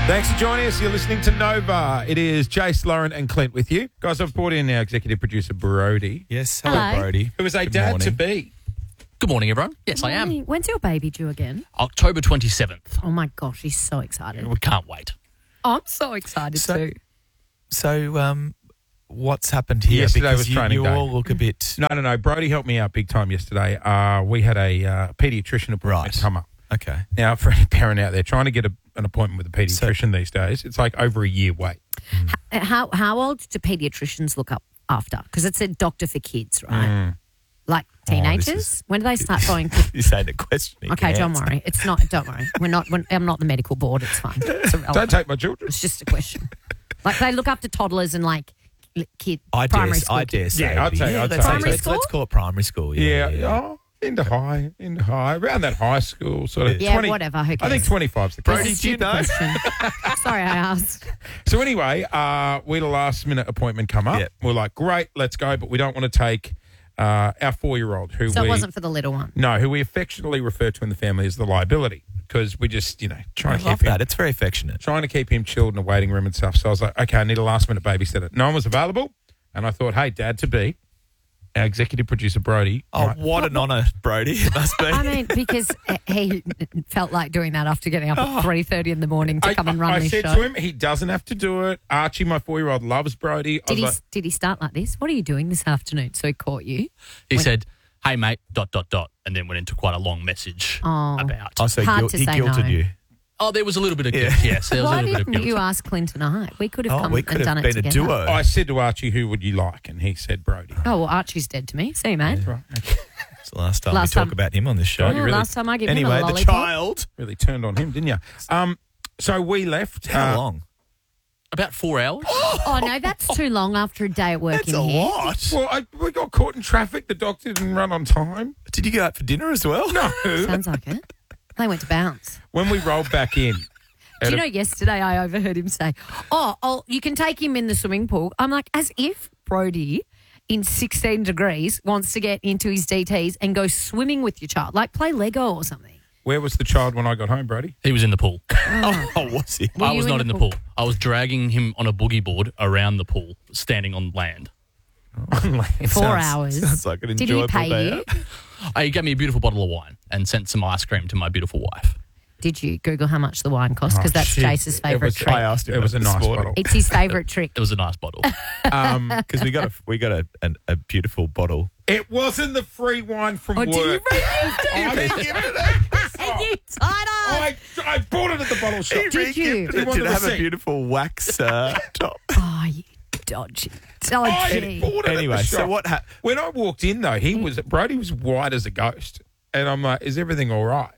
Thanks for joining us. You're listening to Nova. It is Jace, Lauren and Clint with you. Guys, I've brought in our executive producer, Brody, Yes, Hello. Brody. who is a Good dad-to-be. Good morning, everyone. Yes, I am. Morning. When's your baby due again? October 27th. Oh, my gosh, he's so excited. We can't wait. I'm so excited too. So, what's happened here? Yesterday because was training you day. all look a bit... No. Brody helped me out big time yesterday. We had a paediatrician appointment Right. come up. Okay. Now, for any parent out there trying to get an appointment with a paediatrician these days, it's like over a year wait. How old do paediatricians look up after? Because it's a doctor for kids, right? Like teenagers? When do they start going? You're saying the question. you Okay, can don't answer. worry. It's not. Don't worry. I'm not the medical board. It's fine. It's irrelevant. Don't take my children. It's just a question. Like they look after toddlers and like I primary dare, school I dare kids. say. Yeah, I'd say- let's, Primary let's, school? let's call it primary school. Yeah. Yeah. Oh, into high, around that high school sort of. Yeah, 20, whatever. Who I cares? think 25's the Brody, crazy. It's a do you stupid know? question. Sorry, I asked. So anyway, we had a last minute appointment come up. Yep. We're like, great, let's go, but we don't want to take our 4-year-old who So we it wasn't for the little one. who we affectionately refer to in the family as the liability because we just trying I to love keep him that. It's very affectionate. trying to keep him chilled in a waiting room and stuff. So I was like, okay, I need a last minute babysitter. No one was available, and I thought, hey, dad to be, our executive producer Brody. Oh, right, what an honour, Brody. It must be. I mean, because he felt like doing that after getting up at 3:30 in the morning to come and run I this said show. to him, he doesn't have to do it. Archie, my 4-year-old, loves Brody. I was like, Did he start like this? What are you doing this afternoon? So he caught you. He said, hey, mate, ... and then went into quite a long message Oh. about... Oh, so Hard to he say guilted no. you. Oh, there was a little bit of guilt, yes. There was a Why little bit of didn't guilt. you ask Clint and I? We could have Oh, come we could and have done it been a together. duo. I said to Archie, who would you like? And he said Brody. Oh, well, Archie's dead to me. See you, mate. Right. Okay. It's the last time Last we talk time- about him on this show. Oh, last time I gave him a Anyway, the lollipop. child. Really turned on him, didn't you? So we left. How long? About 4 hours. Oh, no, that's too long after a day at work That's in a here. lot. Well, we got caught in traffic. The doctor didn't run on time. Did you go out for dinner as well? No. Sounds like it. They went to bounce. When we rolled back in. Do you know, yesterday I overheard him say, oh, you can take him in the swimming pool. I'm like, as if Brody in 16 degrees wants to get into his DTs and go swimming with your child, like play Lego or something. Where was the child when I got home, Brody? He was in the pool. Oh, was he? Were I you was not in the pool. I was dragging him on a boogie board around the pool, standing on land. 4 hours. Sounds like an Did he enjoyable pay day you? out. He gave me a beautiful bottle of wine and sent some ice cream to my beautiful wife. Did you Google how much the wine cost? Because that's shit. Jace's favourite was- trick. I asked him. It was a this nice morning. bottle. It's his favourite trick. It was a nice bottle. Because we got a beautiful bottle. It wasn't the free wine from Oh, work. did you bring I didn't give it And you tied up. I bought it at the bottle shop. Did you? He wanted Did it to have a see. beautiful wax top? Oh, you dodgy. I Dodgy. bought it at Anyway, the so shop. what happened? When I walked in, though, Brody was white as a ghost. And I'm like, is everything all right?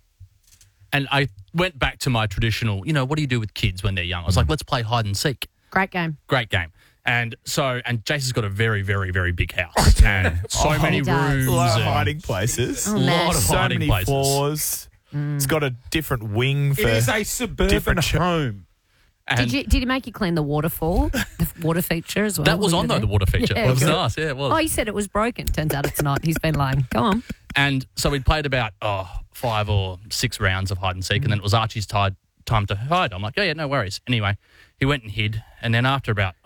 And I went back to my traditional, what do you do with kids when they're young? I was like, let's play hide and seek. Great game. Great game. And Jason's got a very, very, very big house. And so many he does. rooms. A lot of and hiding places. Oh, a man. lot of So hiding many places. floors. It's got a different wing It for. is a suburban different home. And Did he make you clean the waterfall, the water feature as well? that was when on, you though, were the there? water feature. Yeah, It was good. nice. Yeah, it was. Oh, he said it was broken. Turns out it's not. He's been lying. Go on. And so we played about 5 or 6 rounds of hide and seek, and then it was Archie's time to hide. I'm like, yeah, no worries. Anyway, he went and hid, and then after about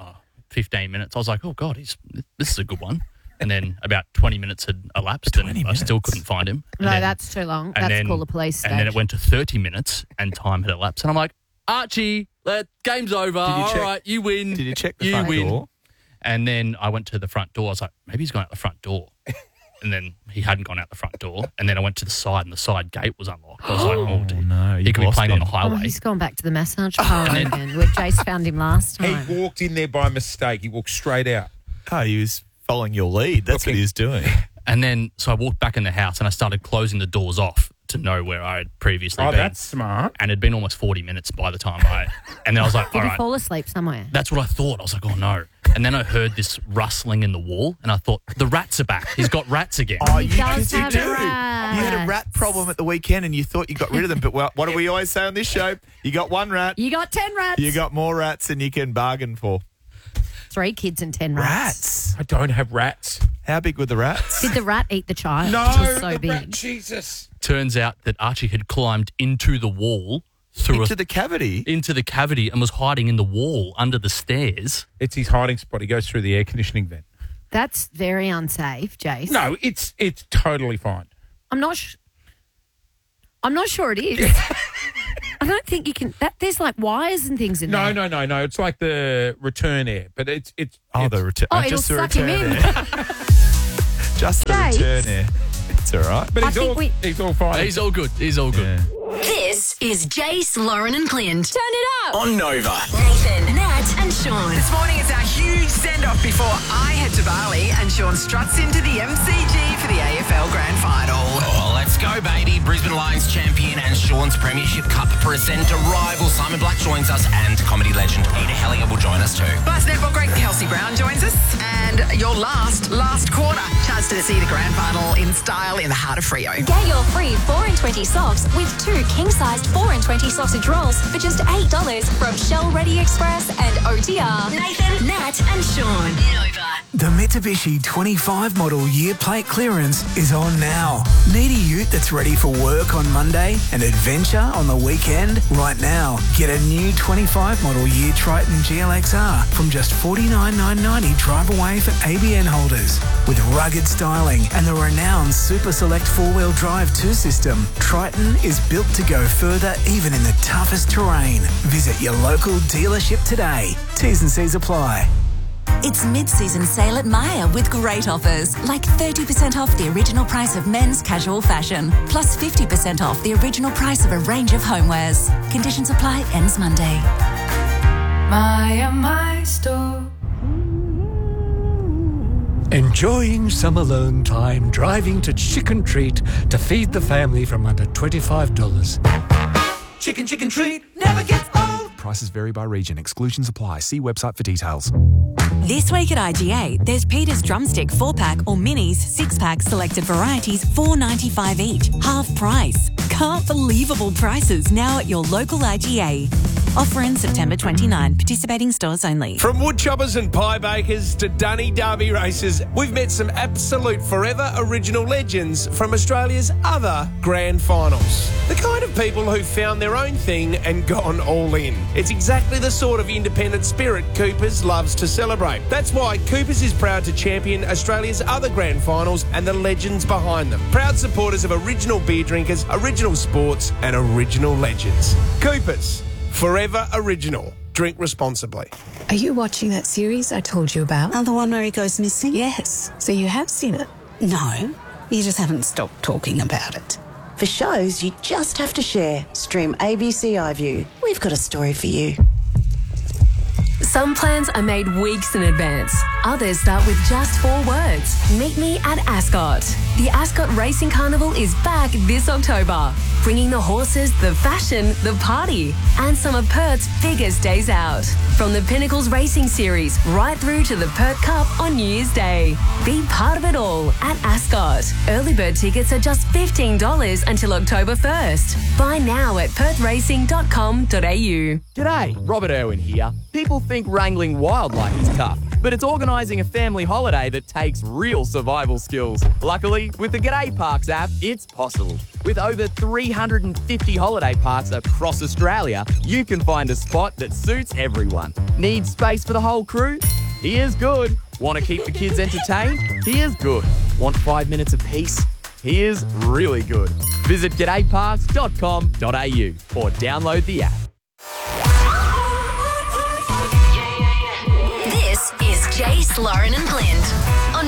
15 minutes, I was like, oh, God, this is a good one. And then about 20 minutes had elapsed, and 20 I still minutes? couldn't find him. And No, then- that's too long. and That's then- call the police stage. And then it went to 30 minutes, and time had elapsed. And I'm like, Archie, game's over. All right, you win. Did you check the you front win. door? And then I went to the front door. I was like, maybe he's gone out the front door. And then he hadn't gone out the front door. And then I went to the side, and the side gate was unlocked. I was like, oh, dear. no, He you've could be lost playing on him. the highway. he's gone back to the massage parlour again, where Jace found him last time. He walked in there by mistake. He walked straight out. Oh, he was following your lead. That's what he was doing. And then, so I walked back in the house, and I started closing the doors off to know where I had previously Oh, been. that's smart. And it'd been almost 40 minutes by the time and then I was like, Did all he right. fall asleep somewhere? That's what I thought. I was like, oh, no. And then I heard this rustling in the wall, and I thought, the rats are back. He's got rats again. Oh, He does have do. rats. You had a rat problem at the weekend and you thought you got rid of them. But what do we always say on this show? You got one rat. You got 10 rats. You got more rats than you can bargain for. 3 kids and 10 rats. I don't have rats. How big were the rats? Did the rat eat the child? No, It was so the big. rat, Jesus. Turns out that Archie had climbed into the wall through Into the cavity. into the cavity and was hiding in the wall under the stairs. It's his hiding spot. He goes through the air conditioning vent. That's very unsafe, Jace. No, it's totally fine. I'm not sure it is. I don't think you can. There's like wires and things in there. No. It's like the return air, but it's The return. Oh, it'll just the suck him return in. air. Just the Jace. return air. It's all right. But I he's think all fine. He's all good. He's all good. Yeah. This is Jace, Lauren and Clint. Turn it up. On Nova. Nathan, Nat and Sean. This morning is our huge send-off before I head to Bali and Sean struts into the MCG for the AFL Grand Final. Oh, let's go, baby. Brisbane Lions champion and Sean's Premiership Cup presenter rival Simon Black joins us, and comedy legend Peter Hellier will join us too. Plus, netball great Kelsey Brown joins us. And your last quarter. Chance to see the Grand Final in style in the heart of Freo. Get your free 4 and 20 socks with 2 king-sized 4 and 20 sausage rolls for just $8 from Shell Ready Express and OTR. Nathan, Nat and Sean. Nova. The Mitsubishi 25 model year plate clearance is on now. Need a ute that's ready for work on Monday and adventure on the weekend? Right now, get a new 25 model year Triton GLXR from just $49,990 drive away for ABN holders. With rugged styling and the renowned Super Select 4-wheel drive 2 system, Triton is built to go further even in the toughest terrain. Visit your local dealership today. T's and C's apply. It's mid-season sale at Myer with great offers, like 30% off the original price of men's casual fashion, plus 50% off the original price of a range of homewares. Conditions apply, ends Monday. Myer, my store. Enjoying some alone time, driving to Chicken Treat to feed the family from under $25. Chicken treat never gets old. Prices vary by region. Exclusions apply. See website for details. This week at IGA, there's Peter's Drumstick 4-pack or Minis 6-pack selected varieties, $4.95 each, half price. Can't believable prices now at your local IGA. Offer in September 29. Participating stores only. From wood choppers and pie bakers to Dunny Derby racers, we've met some absolute forever original legends from Australia's other grand finals. The kind of people who found their own thing and gone all in. It's exactly the sort of independent spirit Coopers loves to celebrate. That's why Coopers is proud to champion Australia's other grand finals and the legends behind them. Proud supporters of original beer drinkers, original sports and original legends. Coopers. Forever original. Drink responsibly. Are you watching that series I told you about? Oh, the one where he goes missing? Yes. So you have seen it? No, you just haven't stopped talking about it. For shows you just have to share, stream ABC iView. We've got a story for you. Some plans are made weeks in advance. Others start with just 4 words. Meet me at Ascot. The Ascot Racing Carnival is back this October, bringing the horses, the fashion, the party, and some of Perth's biggest days out. From the Pinnacles Racing Series right through to the Perth Cup on New Year's Day. Be part of it all at Ascot. Early bird tickets are just $15 until October 1st. Buy now at perthracing.com.au. G'day, Robert Irwin here. People think wrangling wildlife is tough, but it's organising a family holiday that takes real survival skills. Luckily, with the G'day Parks app, it's possible. With over 350 holiday parks across Australia, you can find a spot that suits everyone. Need space for the whole crew? Here's good. Want to keep the kids entertained? Here's good. Want 5 minutes of peace? Here's really good. Visit g'dayparks.com.au or download the app. This is Jace, Lauren and Clint.